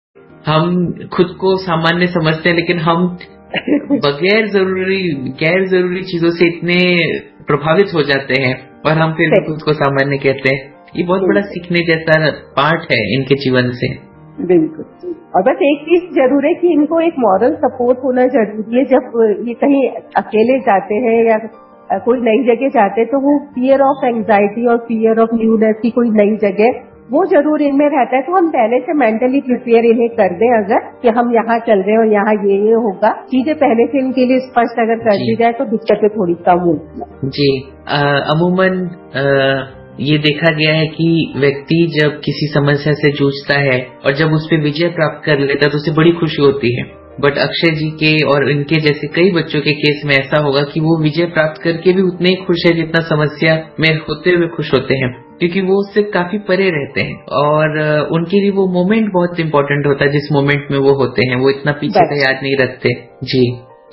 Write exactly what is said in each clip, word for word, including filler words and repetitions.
हम खुद को सामान्य समझते हैं, लेकिन हम बगैर जरूरी गैर जरूरी चीजों से इतने प्रभावित हो जाते हैं और हम फिर भी खुद को सामान्य कहते हैं। ये बहुत बड़ा सीखने जैसा पार्ट है इनके जीवन से। बिल्कुल। और बस एक चीज जरूर है कि इनको एक मॉरल सपोर्ट होना जरूरी है। जब ये कहीं अकेले जाते हैं या कोई नई जगह जाते हैं तो वो फियर ऑफ एंजाइटी और फियर ऑफ न्यूनेस की कोई नई जगह वो जरूर इनमें रहता है। तो हम पहले से मेंटली प्रिपेयर इन्हें कर दें अगर कि हम यहाँ चल रहे हैं और यहाँ ये ये होगा, चीजें पहले से इनके लिए स्पष्ट अगर कर दी जाए तो दिक्कतें थोड़ी कम होगी। जी, अमूमन ये देखा गया है कि व्यक्ति जब किसी समस्या से जूझता है और जब उस पर विजय प्राप्त कर लेता है तो उसे बड़ी खुशी होती है। बट अक्षय जी के और इनके जैसे कई बच्चों के केस में ऐसा होगा कि वो विजय प्राप्त करके भी उतने ही खुश है जितना समस्या में होते हुए खुश होते हैं, क्योंकि वो उससे काफी परे रहते हैं और उनके लिए वो मोमेंट बहुत इम्पोर्टेंट होता है जिस मोमेंट में वो होते हैं। वो इतना पीछे का याद नहीं रखते। जी,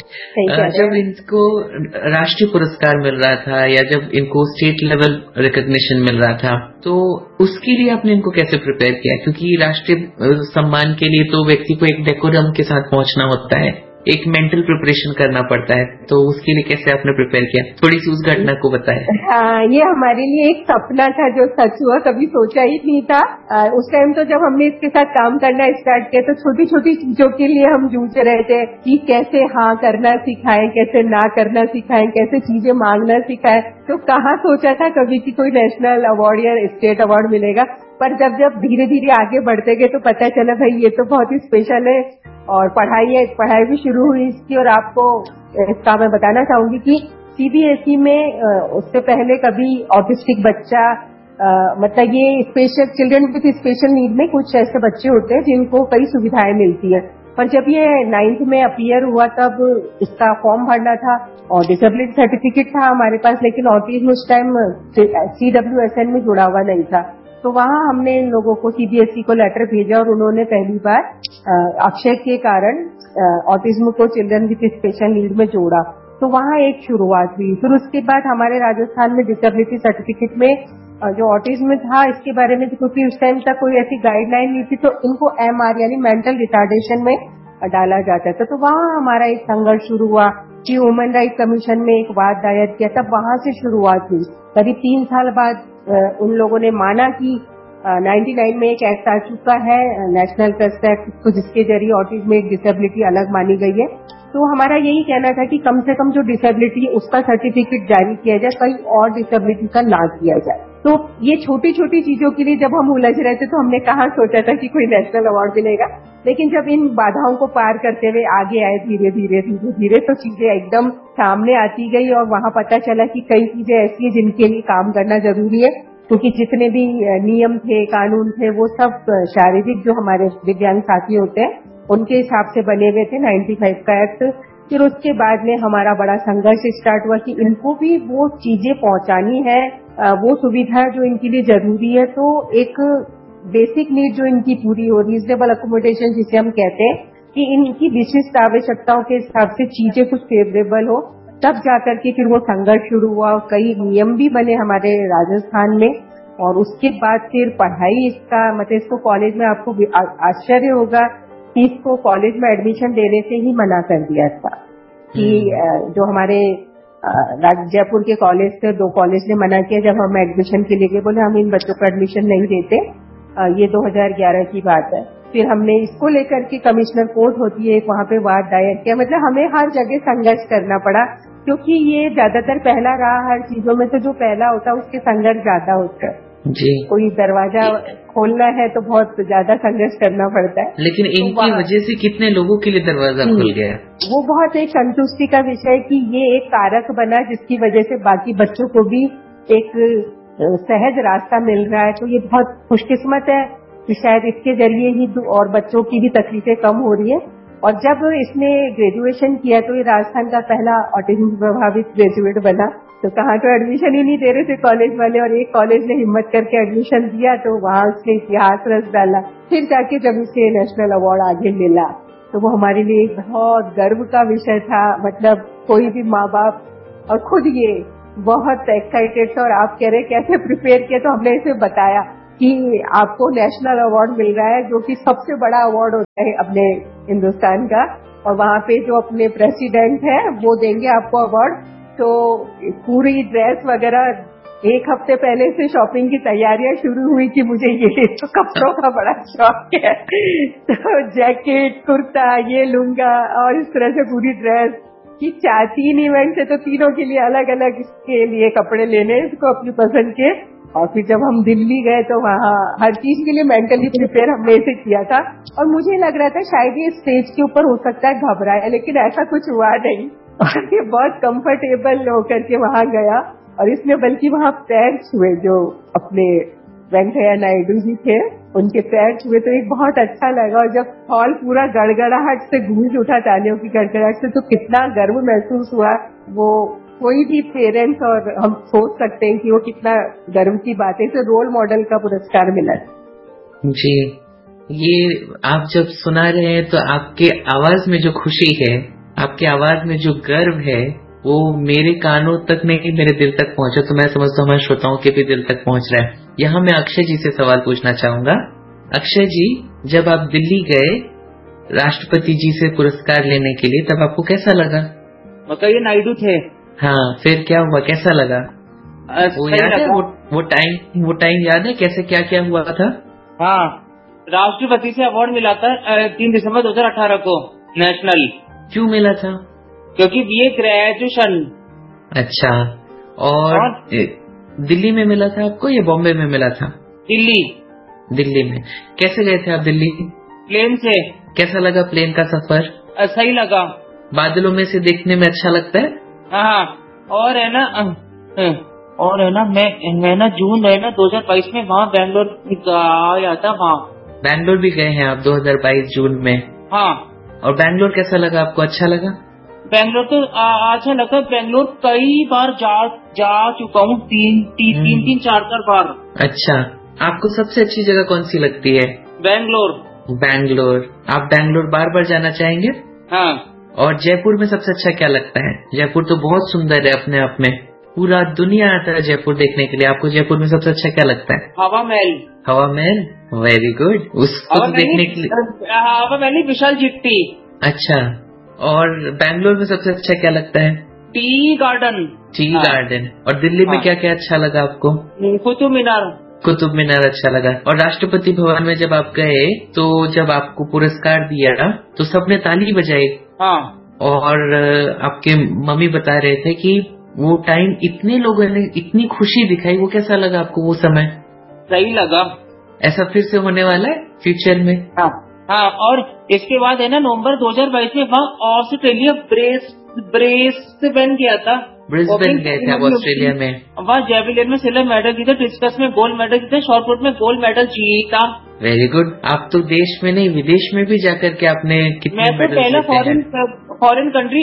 जब इनको राष्ट्रीय पुरस्कार मिल रहा था या जब इनको स्टेट लेवल रिकॉग्निशन मिल रहा था तो उसके लिए आपने इनको कैसे प्रिपेयर किया? क्योंकि राष्ट्रीय सम्मान के लिए तो व्यक्ति को एक डेकोरम के साथ पहुंचना होता है, एक मेंटल प्रिपरेशन करना पड़ता है, तो उसके लिए कैसे आपने प्रिपेयर किया? थोड़ी सी उस घटना को बताएं। हाँ, ये हमारे लिए एक सपना था जो सच हुआ, कभी सोचा ही नहीं था। आ, उस टाइम तो जब हमने इसके साथ काम करना स्टार्ट किया तो छोटी छोटी चीजों के लिए हम जूझ रहे थे कि कैसे हाँ करना सिखाएं, कैसे ना करना सिखाएं, कैसे चीजें मांगना सिखाएं। तो कहाँ सोचा था कभी कि कोई नेशनल अवार्ड या स्टेट अवार्ड मिलेगा। पर जब जब धीरे धीरे आगे बढ़ते गए तो पता चला भाई ये तो बहुत ही स्पेशल है और पढ़ाई है, पढ़ाई भी शुरू हुई इसकी। और आपको इसका मैं बताना चाहूंगी कि सीबीएसई में उससे पहले कभी ऑटिस्टिक बच्चा आ, मतलब ये special children with special need में कुछ ऐसे बच्चे होते हैं जिनको कई सुविधाएं मिलती है। पर जब ये नाइन्थ में अपीयर हुआ तब इसका फॉर्म भरना था और डिसेबिलिटी सर्टिफिकेट था हमारे पास, लेकिन ऑटिज्म उस टाइम सीडब्ल्यूएसएन में जुड़ा हुआ नहीं था। तो वहाँ हमने इन लोगों को सीबीएसई को लेटर भेजा और उन्होंने पहली बार अक्षय के कारण ऑटिज्म को चिल्ड्रन विद स्पेशल नीड में जोड़ा। तो वहाँ एक शुरुआत हुई। फिर उसके बाद हमारे राजस्थान में डिसेबिलिटी सर्टिफिकेट में जो ऑटिज्म था इसके बारे में, क्योंकि उस टाइम तक कोई ऐसी गाइडलाइन नहीं थी, तो इनको एमआर यानी मेंटल रिटार्डेशन में डाला जाता था। तो वहाँ हमारा एक संघर्ष शुरू हुआ कि ह्यूमन राइट कमीशन में एक वाद दायर किया, तब वहाँ से शुरुआत हुई। करीब तीन साल बाद उन लोगों ने माना कि निन्यानवे में एक एक्ट आ चुका है, नेशनल ट्रस्ट एक्ट, तो जिसके जरिए ऑटिज्म एक डिसेबिलिटी अलग मानी गई है। तो हमारा यही कहना था कि कम से कम जो डिसेबिलिटी है उसका सर्टिफिकेट जारी किया जाए, कहीं और डिसेबिलिटी का ना किया जाए। तो ये छोटी छोटी चीजों के लिए जब हम उलझ रहे थे तो हमने कहाँ सोचा था कि कोई नेशनल अवार्ड मिलेगा। लेकिन जब इन बाधाओं को पार करते हुए आगे आए धीरे धीरे धीरे धीरे तो चीजें एकदम सामने आती गई और वहाँ पता चला कि कई चीजें ऐसी है जिनके लिए काम करना जरूरी है, क्योंकि जितने भी नियम थे, कानून थे, वो सब शारीरिक जो हमारे दिव्यांग साथी होते हैं उनके हिसाब से बने हुए थे। पचानवे का एक्ट। फिर उसके बाद में हमारा बड़ा संघर्ष स्टार्ट हुआ कि इनको भी वो चीजें पहुंचानी है, वो सुविधा जो इनके लिए जरूरी है। तो एक बेसिक नीड जो इनकी पूरी हो, रीजनेबल अकोमोडेशन जिसे हम कहते हैं, कि इनकी विशिष्ट आवश्यकताओं के हिसाब से चीजें कुछ फेवरेबल हो, तब जाकर के फिर वो संघर्ष शुरू हुआ। कई नियम भी बने हमारे राजस्थान में और उसके बाद फिर पढ़ाई इसका मतलब इसको कॉलेज में, आपको आश्चर्य होगा कि इसको कॉलेज में एडमिशन देने से ही मना कर दिया था कि जो हमारे जयपुर के कॉलेज थे, दो कॉलेज ने मना किया जब हम एडमिशन के लिए गए, बोले हम इन बच्चों को एडमिशन नहीं देते। ये दो हज़ार ग्यारह की बात है। फिर हमने इसको लेकर के कमिश्नर कोर्ट होती है, वहाँ पे वाद दायर किया। मतलब हमें हर जगह संघर्ष करना पड़ा, क्योंकि ये ज्यादातर पहला रहा हर चीजों में, तो जो पहला होता है उसके संघर्ष ज्यादा होता है। जी, कोई दरवाजा खोलना है तो बहुत ज्यादा संघर्ष करना पड़ता है। लेकिन इनकी तो वजह से कितने लोगों के लिए दरवाजा खुल गया। वो बहुत एक संतुष्टि का विषय कि ये एक कारक बना जिसकी वजह से बाकी बच्चों को भी एक सहज रास्ता मिल रहा है। तो ये बहुत खुशकिस्मत है कि शायद इसके जरिए ही और बच्चों की भी तकलीफें कम हो रही है। और जब इसने ग्रेजुएशन किया तो ये राजस्थान का पहला ऑटिज्म प्रभावित ग्रेजुएट बना। तो कहाँ तो एडमिशन ही नहीं दे रहे थे कॉलेज वाले, और एक कॉलेज ने हिम्मत करके एडमिशन दिया तो वहाँ उसने इतिहास रच डाला। फिर जाके जब उसे नेशनल अवार्ड आगे मिला तो वो हमारे लिए एक बहुत गर्व का विषय था। मतलब कोई भी माँ बाप, और खुद ये बहुत एक्साइटेड था। और आप कह रहे कैसे प्रिपेयर किया, तो हमने इसे बताया कि आपको नेशनल अवार्ड मिल रहा है, जो कि सबसे बड़ा अवार्ड होता है अपने हिंदुस्तान का, और वहाँ पे जो अपने प्रेसिडेंट है वो देंगे आपको अवार्ड। तो पूरी ड्रेस वगैरह एक हफ्ते पहले से शॉपिंग की तैयारियां शुरू हुई कि मुझे ये तो कपड़ों का बड़ा शौक है, तो जैकेट, कुर्ता ये लूंगा, और इस तरह से पूरी ड्रेस कि चार तीन इवेंट है तो तीनों के लिए अलग अलग के लिए कपड़े लेने इसको अपनी पसंद के। और फिर जब हम दिल्ली गए तो वहाँ हर चीज के लिए मेंटली प्रिपेयर हमने इसे किया था, और मुझे लग रहा था शायद ये स्टेज के ऊपर हो सकता है घबराए, लेकिन ऐसा कुछ हुआ नहीं और ये बहुत कंफर्टेबल होकर के वहाँ गया। और इसमें बल्कि वहाँ पैर छुए जो अपने वेंकैया नायडू जी थे, उनके पैर छुए तो एक बहुत अच्छा लगा। और जब हॉल पूरा गड़गड़ाहट से गूंज उठा, तालियों की गड़गड़ाहट से, तो कितना गर्व महसूस हुआ। वो कोई भी पेरेंट्स और हम सोच सकते हैं कि वो कितना गर्व की बात है, इसे रोल मॉडल का पुरस्कार मिला। जी, ये आप जब सुना रहे हैं तो आपके आवाज में जो खुशी है, आपके आवाज में जो गर्व है, वो मेरे कानों तक नहीं, मेरे दिल तक पहुंचा, तो मैं समझता हूँ हमारे श्रोताओं के भी दिल तक पहुंच रहा है। यहाँ मैं अक्षय जी से सवाल पूछना चाहूंगा। अक्षय जी, जब आप दिल्ली गए राष्ट्रपति जी से पुरस्कार लेने के लिए, तब आपको कैसा लगा? मतलब ये नायडू थे। हाँ, फिर क्या हुआ, कैसा लगा? वो याद है, वो वो टाइम वो टाइम याद है कैसे क्या क्या हुआ था? हाँ, राष्ट्रपति से अवार्ड मिला था तीन दिसंबर दो हजार अठारह को नेशनल। क्यों मिला था? क्योंकि बीए ग्रेजुएशन। अच्छा, और, और दिल्ली में मिला था आपको या बॉम्बे में मिला था? दिल्ली। दिल्ली में। कैसे गए थे आप दिल्ली? प्लेन से। कैसा लगा प्लेन का सफर? सही लगा। बादलों में से देखने में अच्छा लगता है। हाँ, और है ना, और है ना, मैं मैं ना जून है ना दो हजार बाईस में वहाँ बैंगलोर आया था। वहाँ बैंगलोर भी गए हैं आप दो हजार बाईस जून में? हाँ। और बैंगलोर कैसा लगा आपको, अच्छा लगा? बैंगलोर तो अच्छा लगा। बैंगलोर कई बार जा जा चुका हूँ, तीन तीन तीन तीन चार चार बार। अच्छा, आपको सबसे अच्छी जगह कौन सी लगती है? बैंगलोर। बैंगलोर। आप बैंगलोर बार बार जाना चाहेंगे? हाँ। और जयपुर में सबसे अच्छा क्या लगता है? जयपुर तो बहुत सुंदर है अपने आप में, पूरा दुनिया आता है जयपुर देखने के लिए। आपको जयपुर में सबसे अच्छा क्या लगता है? हवा महल। हवा महल, वेरी गुड। उसको तो देखने के लिए हवा महल, विशाल जिट्टी। अच्छा, और बैंगलोर में सबसे अच्छा क्या लगता है? Tea garden. टी हाँ। गार्डन। और दिल्ली में हाँ। क्या क्या अच्छा लगा आपको? कुतुब मीनार। कुतुब मीनार अच्छा लगा। और राष्ट्रपति भवन में जब आप गए तो जब आपको पुरस्कार दिया तो सबने ताली बजाई। हाँ। और आपके मम्मी बता रहे थे कि वो टाइम इतने लोगों ने इतनी खुशी दिखाई, वो कैसा लगा आपको वो समय? सही लगा। ऐसा फिर से होने वाला है फ्यूचर में? हाँ हाँ। और इसके बाद है ना नवंबर दो हजार बाईस में वहाँ ऑस्ट्रेलिया ब्रेस ब्रेसबेन गया था। ब्रिस्बेन गए थे आप ऑस्ट्रेलिया में? वहाँ जेवलिन में सिल्वर मेडल जीता, डिस्कस में गोल्ड मेडल जीता, शॉटपुट में गोल्ड मेडल जीता। Very good. आप तो देश में नहीं विदेश में भी जाकर के आपने कितने मैं तो पहला फॉरेन फॉरेन कंट्री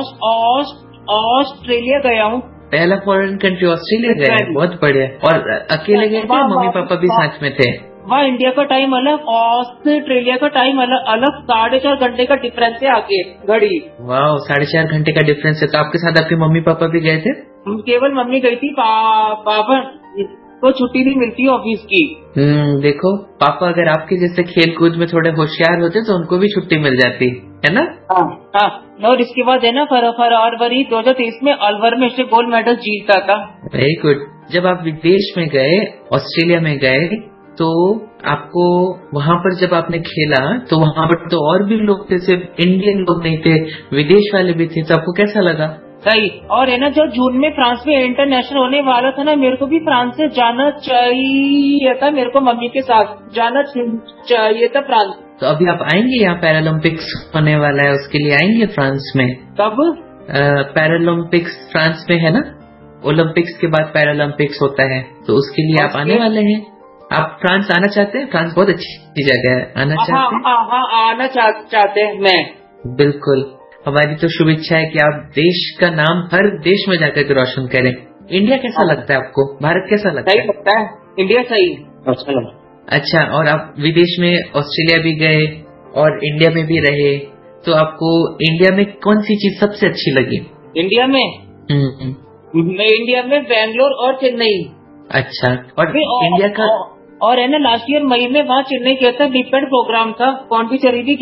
ऑस्ट्रेलिया गया हूँ। पहला फॉरेन कंट्री ऑस्ट्रेलिया गया, बहुत बढ़िया। और अकेले गए थे, मम्मी पापा भी साथ में थे? वहाँ इंडिया का टाइम अलग, ऑस्ट्रेलिया का टाइम अलग अलग साढ़े चार घंटे का डिफरेंस है आगे घड़ी। वाह, साढ़े चार घंटे का डिफरेंस है। तो आपके साथ आपके मम्मी पापा भी गए थे? केवल मम्मी गई थी, पा, पापा तो छुट्टी नहीं मिलती ऑफिस की। हम्म, देखो पापा अगर आपके जैसे खेल कूद में थोड़े होशियार होते तो उनको भी छुट्टी मिल जाती है ना? हाँ हाँ। और इसके बाद है ना फरवरी दो हजार तेईस में अलवर में से गोल्ड मेडल जीता था। Very good. जब आप विदेश में गए, ऑस्ट्रेलिया में गए, तो आपको वहाँ पर जब आपने खेला तो वहाँ पर तो और भी लोग थे, सिर्फ इंडियन लोग नहीं थे, विदेश वाले भी थे, तो आपको कैसा लगा? सही। और है ना जो जून में फ्रांस में इंटरनेशनल होने वाला था ना, मेरे को भी फ्रांस से जाना चाहिए था, मेरे को मम्मी के साथ जाना चाहिए था फ्रांस। तो अभी आप आएंगे, यहाँ पैरालंपिक्स होने वाला है, उसके लिए आएंगे फ्रांस में? कब? पैरालंपिक्स फ्रांस में है ना, ओलंपिक्स के बाद पैरालंपिक्स होता है, तो उसके लिए आप आने वाले हैं? आप फ्रांस आना चाहते हैं? फ्रांस बहुत अच्छी जगह है, आना चाहते हैं? हाँ हाँ, आना चाहते हैं मैं। बिल्कुल, हमारी तो शुभ इच्छा है कि आप देश का नाम हर देश में जाकर के रोशन करें। इंडिया कैसा हाँ। लगता है आपको? भारत कैसा लगता है? सही लगता है, इंडिया सही अच्छा लगा। अच्छा, और आप विदेश में ऑस्ट्रेलिया भी गए और इंडिया में भी रहे, तो आपको इंडिया में कौन सी चीज सबसे अच्छी लगी? इंडिया में हम्म इंडिया में बैंगलोर और चेन्नई। अच्छा, और इंडिया का और है ना लास्ट ईयर मई में वहाँ चेन्नई गया था, डिपेंड प्रोग्राम था, पौंडीचेरी भी